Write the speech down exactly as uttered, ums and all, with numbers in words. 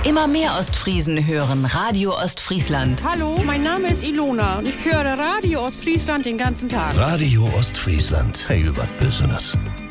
Immer mehr Ostfriesen hören Radio Ostfriesland. Hallo, mein Name ist Ilona und ich höre Radio Ostfriesland den ganzen Tag. Radio Ostfriesland. Hey, was Business.